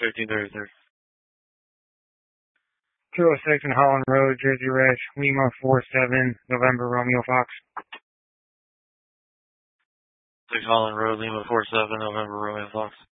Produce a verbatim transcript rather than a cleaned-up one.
fifteen thirty-three. two oh six in Holland Road, Jersey Ridge, Lima four seven, November Romeo Fox. six Holland Road, Lima four seven, November Romeo Fox.